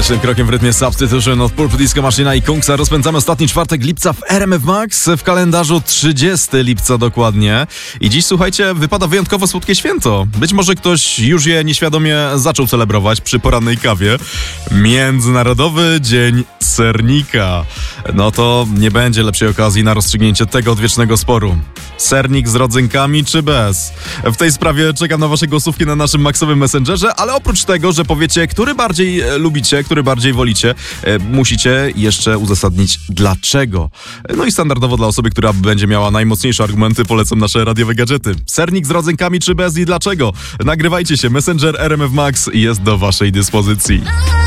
Dynamicznym krokiem w rytmie Substitution od Purple Disco Machina i Kungsa rozpędzamy ostatni czwartek lipca w RMF Max, w kalendarzu 30 lipca dokładnie. I dziś, słuchajcie, wypada wyjątkowo słodkie święto. Być może ktoś już je nieświadomie zaczął celebrować przy porannej kawie. Międzynarodowy Dzień Sernika. No to nie będzie lepszej okazji na rozstrzygnięcie tego odwiecznego sporu. Sernik z rodzynkami czy bez? W tej sprawie czekam na wasze głosówki na naszym Maxowym Messengerze, ale oprócz tego, że powiecie, który bardziej lubicie, który bardziej wolicie, musicie jeszcze uzasadnić dlaczego. No i standardowo dla osoby, która będzie miała najmocniejsze argumenty, polecam nasze radiowe gadżety. Sernik z rodzynkami czy bez i dlaczego? Nagrywajcie się, Messenger RMF Max jest do waszej dyspozycji.